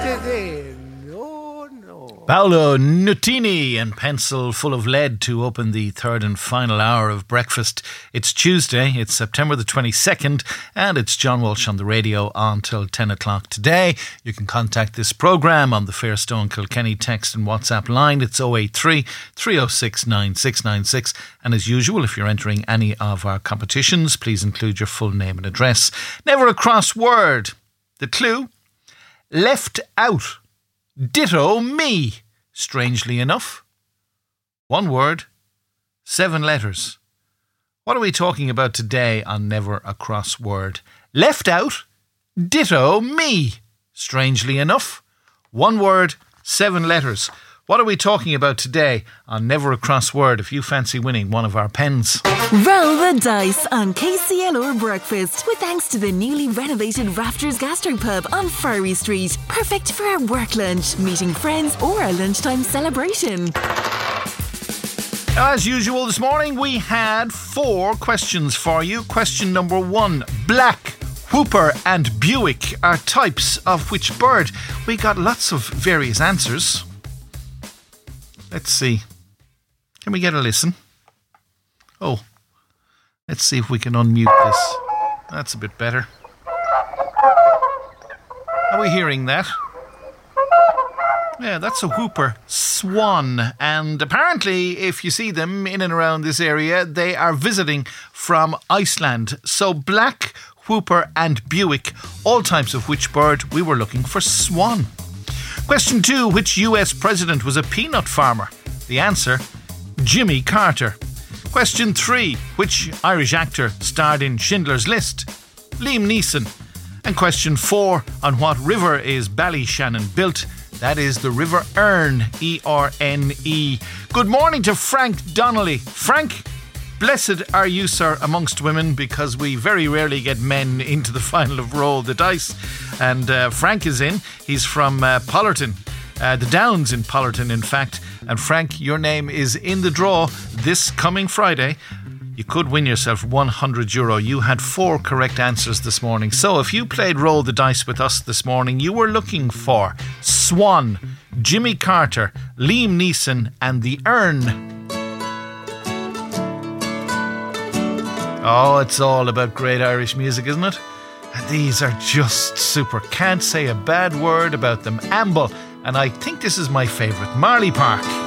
Paolo Nutini and Pencil Full of Lead to open the third and final hour of breakfast. It's Tuesday, it's September the 22nd, and it's John Walsh on the radio until 10 o'clock today. You can contact this programme on the Fairstone Kilkenny text and WhatsApp line. It's 083 306 9696. And as usual, if you're entering any of our competitions, please include your full name and address. Never a cross word. The clue: left out. Ditto me. Strangely enough. One word, 7 letters. What are we talking about today on Never a Cross Word? Left out. Ditto me. Strangely enough. One word, 7 letters. What are we talking about today on Never a Cross Word if you fancy winning one of our pens? Roll the dice on KCLR Breakfast with thanks to the newly renovated Rafters Gastropub on Furry Street. Perfect for a work lunch, meeting friends or a lunchtime celebration. As usual this morning we had 4 questions for you. Question number 1. Black, whooper and Buick are types of which bird? We got lots of various answers. Let's see. Can we get a listen? Oh, let's see if we can unmute this. That's a bit better. Are we hearing that? Yeah, that's a whooper swan. And apparently, if you see them in and around this area, they are visiting from Iceland. So black, whooper and Buick, all types of which bird? We were looking for swan. Question 2. Which US president was a peanut farmer? The answer, Jimmy Carter. Question 3. Which Irish actor starred in Schindler's List? Liam Neeson. And question 4. On what river is Ballyshannon built? That is the River Erne, E-R-N-E. Good morning to Frank Donnelly. Frank, blessed are you, sir, amongst women, because we very rarely get men into the final of Roll the Dice. And Frank is in. He's from Pollerton. The Downs in Pollerton, in fact. And Frank, your name is in the draw this coming Friday. You could win yourself €100. You had 4 correct answers this morning. So if you played Roll the Dice with us this morning, you were looking for Swan, Jimmy Carter, Liam Neeson and the Erne. Oh, it's all about great Irish music, isn't it? And these are just super. Can't say a bad word about them. Amble. And I think this is my favourite, Marley Park.